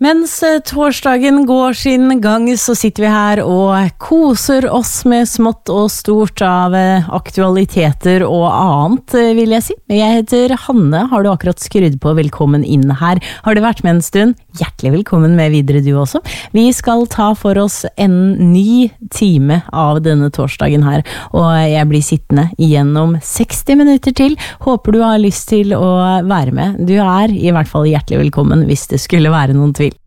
Mens torsdagen går sin gang, så sitter vi her og koser oss med smått og stort av aktualiteter og annet, vil jeg si. Jeg heter Hanne, har du akkurat skrudd på velkommen inn her. Har du vært med en stund? Hjertelig velkommen med videre du også. Vi skal ta for oss en ny time av denne torsdagen her, og jeg blir sittende gjennom 60 minutter til. Håper du har lyst til å være med. Du er i hvert fall hjertelig velkommen hvis det skulle være noen tvil.